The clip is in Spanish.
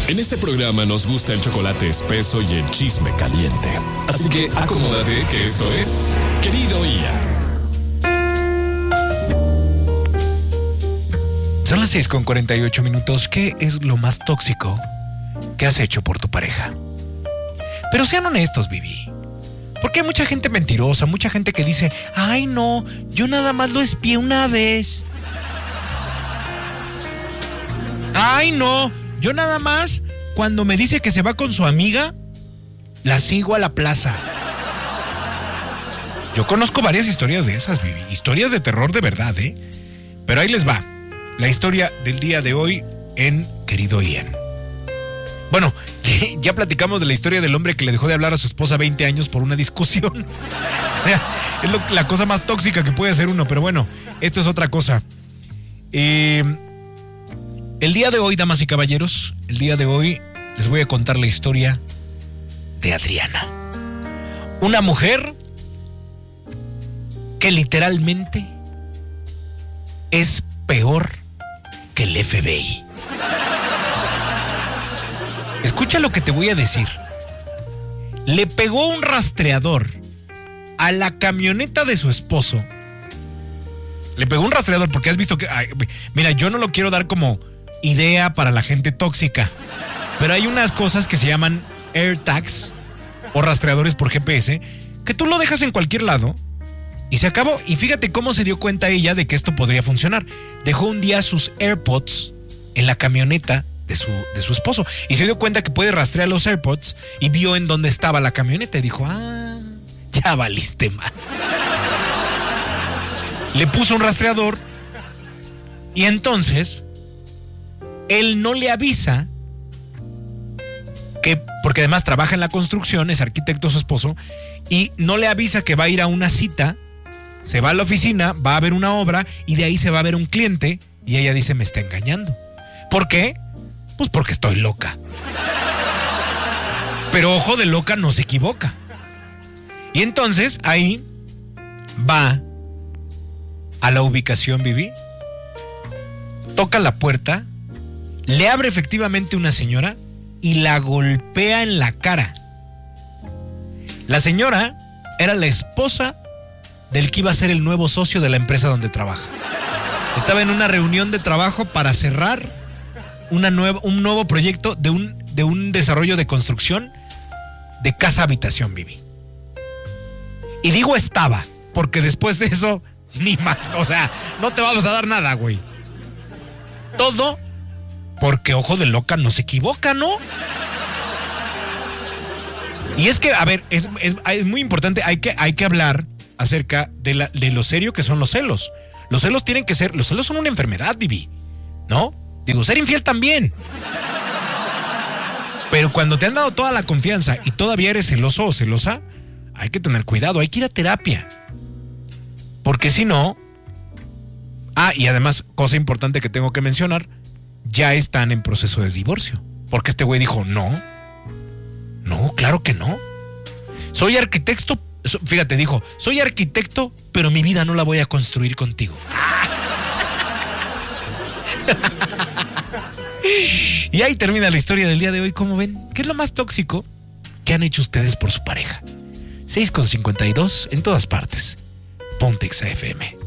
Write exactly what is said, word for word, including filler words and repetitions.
En este programa nos gusta el chocolate espeso y el chisme caliente. Así que acomódate que eso es Querido Ian. Son las seis con cuarenta y ocho minutos. ¿Qué es lo más tóxico que has hecho por tu pareja? Pero sean honestos, Vivi. Porque hay mucha gente mentirosa, mucha gente que dice, ay no, yo nada más lo espié una vez. Ay no, yo nada más cuando me dice que se va con su amiga, la sigo a la plaza. Yo conozco varias historias de esas, Vivi. Historias de terror de verdad, ¿eh? Pero ahí les va. La historia del día de hoy en Querido Ian. Bueno, ya platicamos de la historia del hombre que le dejó de hablar a su esposa veinte años por una discusión. O sea, es lo, la cosa más tóxica que puede hacer uno. Pero bueno, esto es otra cosa. Eh, el día de hoy, damas y caballeros, el día de hoy les voy a contar la historia de Adriana. Una mujer que literalmente es peor que el F B I. Escucha lo que te voy a decir. Le pegó un rastreador a la camioneta de su esposo. Le pegó un rastreador porque has visto que... Ay, mira, yo no lo quiero dar como idea para la gente tóxica, pero hay unas cosas que se llaman AirTags o rastreadores por G P S que tú lo dejas en cualquier lado y se acabó. Y fíjate cómo se dio cuenta ella de que esto podría funcionar. Dejó un día sus AirPods en la camioneta de su, de su esposo y se dio cuenta que puede rastrear los AirPods y vio en dónde estaba la camioneta y dijo, ah, ya valiste mal. Le puso un rastreador y entonces él no le avisa que, porque además trabaja en la construcción, es arquitecto su esposo, y no le avisa que va a ir a una cita. Se va a la oficina, va a ver una obra y de ahí se va a ver un cliente y ella dice, me está engañando. ¿Por qué? Pues porque estoy loca. Pero ojo de loca no se equivoca. Y entonces ahí va a la ubicación, Vivi, toca la puerta, le abre efectivamente una señora y la golpea en la cara. La señora era la esposa del que iba a ser el nuevo socio de la empresa donde trabaja. Estaba en una reunión de trabajo para cerrar una nueva, un nuevo proyecto de un, de un desarrollo de construcción de casa habitación, Vivi. Y digo estaba, porque después de eso, ni más, o sea, no te vamos a dar nada, güey. Todo porque ojo de loca no se equivoca, ¿no? Y es que, a ver, es, es, es muy importante, hay que, hay que hablar acerca de, la, de lo serio que son los celos. Los celos tienen que ser, los celos son una enfermedad, Vivi, ¿no? Digo, ser infiel también. Pero cuando te han dado toda la confianza y todavía eres celoso o celosa, hay que tener cuidado, hay que ir a terapia. Porque si no... Ah, y además, cosa importante que tengo que mencionar, ya están en proceso de divorcio. Porque este güey dijo, no, no, claro que no. Soy arquitecto, fíjate, dijo, soy arquitecto, pero mi vida no la voy a construir contigo. Y ahí termina la historia del día de hoy. ¿Cómo ven? ¿Qué es lo más tóxico que han hecho ustedes por su pareja? seis con cincuenta y dos en todas partes. Ponte Exa F M.